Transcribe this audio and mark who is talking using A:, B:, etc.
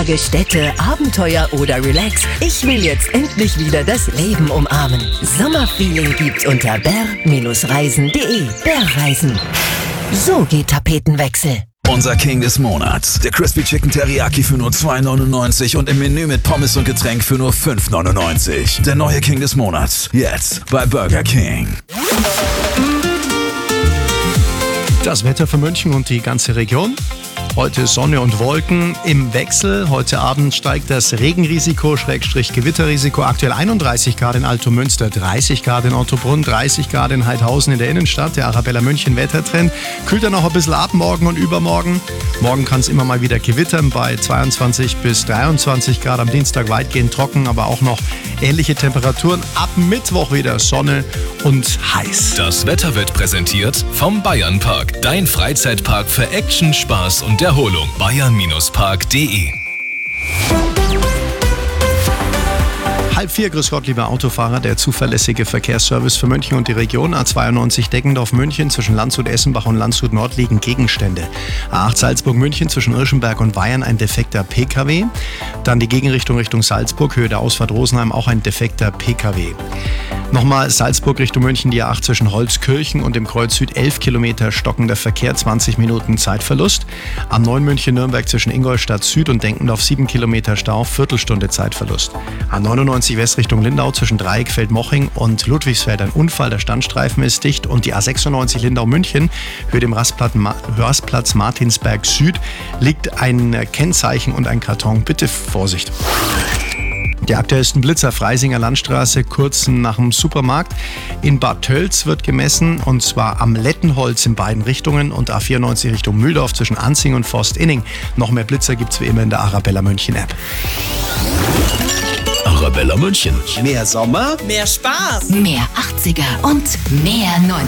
A: Tage, Städte, Abenteuer oder Relax. Ich will jetzt endlich wieder das Leben umarmen. Sommerfeeling gibt's unter ber-reisen.de. Berreisen. So geht Tapetenwechsel.
B: Unser King des Monats. Der Crispy Chicken Teriyaki für nur $2,99 und im Menü mit Pommes und Getränk für nur $5,99. Der neue King des Monats. Jetzt bei Burger King.
C: Das Wetter für München und die ganze Region. Heute Sonne und Wolken im Wechsel. Heute Abend steigt das Regenrisiko, Gewitterrisiko. Aktuell 31 Grad in Altomünster, 30 Grad in Ottobrunn, 30 Grad in Heidhausen in der Innenstadt. Der Arabella München Wettertrend kühlt dann noch ein bisschen ab morgen und übermorgen. Morgen kann es immer mal wieder gewittern bei 22 bis 23 Grad. Am Dienstag weitgehend trocken, aber auch noch ähnliche Temperaturen. Ab Mittwoch wieder Sonne und heiß.
D: Das Wetter wird präsentiert vom Bayernpark. Dein Freizeitpark für Action, Spaß und Erholung. bayern-park.de.
C: 3:30, grüß Gott, lieber Autofahrer, der zuverlässige Verkehrsservice für München und die Region. A92 Deggendorf München, zwischen Landshut-Essenbach und Landshut-Nord liegen Gegenstände. A8 Salzburg-München, zwischen Irschenberg und Weyern ein defekter PKW. Dann die Gegenrichtung Richtung Salzburg, Höhe der Ausfahrt Rosenheim, auch ein defekter PKW. Nochmal Salzburg Richtung München, die A8 zwischen Holzkirchen und dem Kreuz Süd, 11 Kilometer stockender Verkehr, 20 Minuten Zeitverlust. A9 München-Nürnberg zwischen Ingolstadt Süd und Denkendorf, 7 Kilometer Stau, Viertelstunde Zeitverlust. A99 West Richtung Lindau zwischen Dreieckfeld-Moching und Ludwigsfeld ein Unfall, der Standstreifen ist dicht. Und die A96 Lindau-München, Höhe dem Rastplatz Martinsberg Süd, liegt ein Kennzeichen und ein Karton. Bitte Vorsicht. Die aktuellsten Blitzer, Freisinger Landstraße, kurz nach dem Supermarkt. In Bad Tölz wird gemessen, und zwar am Lettenholz in beiden Richtungen, und A94 Richtung Mühldorf zwischen Anzing und Forst-Inning. Noch mehr Blitzer gibt's wie immer in der Arabella München App.
D: Arabella München.
E: Mehr Sommer,
F: mehr Spaß,
A: Mehr 80er und mehr 90er.